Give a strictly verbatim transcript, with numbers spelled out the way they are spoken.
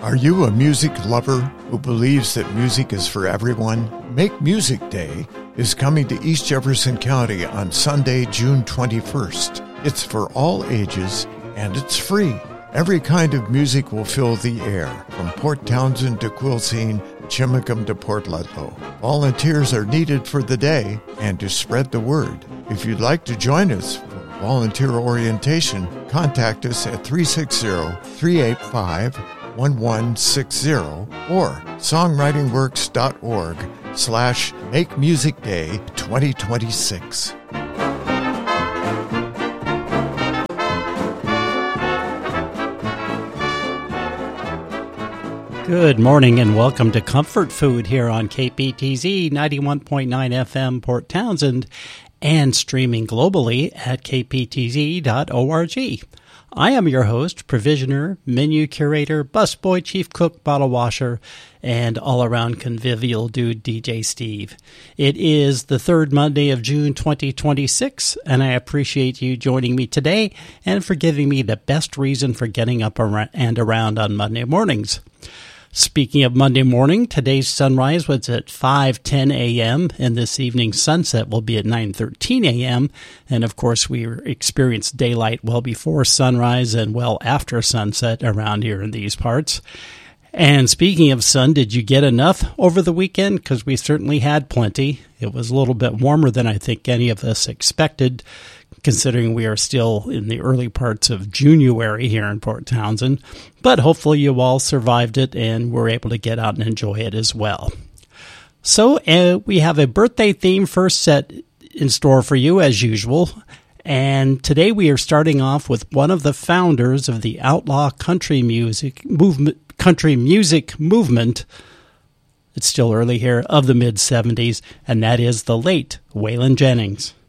Are you a music lover who believes that music is for everyone? Make Music Day is coming to East Jefferson County on Sunday, June twenty-first. It's for all ages, and it's free. Every kind of music will fill the air, from Port Townsend to Quilcene, Chimacum to Port Ludlow. Volunteers are needed for the day and to spread the word. If you'd like to join us for volunteer orientation, contact us at three six zero, three eight five, one one six zero or songwritingworks.org slash Make Music Day twenty twenty-six. Good morning and welcome to Comfort Food here on K P T Z ninety-one point nine F M Port Townsend and streaming globally at k p t z dot org. I am your host, provisioner, menu curator, busboy, chief cook, bottle washer, and all-around convivial dude, D J Steve. It is the third Monday of June twenty twenty-six, and I appreciate you joining me today and for giving me the best reason for getting up and around on Monday mornings. Speaking of Monday morning, today's sunrise was at five ten a.m., and this evening's sunset will be at nine thirteen a.m., and of course we experienced daylight well before sunrise and well after sunset around here in these parts. And speaking of sun, did you get enough over the weekend? Because we certainly had plenty. It was a little bit warmer than I think any of us expected, considering we are still in the early parts of January here in Port Townsend. But hopefully you all survived it and were able to get out and enjoy it as well. So uh, we have a birthday theme first set in store for you as usual. And today we are starting off with one of the founders of the outlaw country music movement, country music movement. It's still early here, of the mid seventies, and that is the late Waylon Jennings.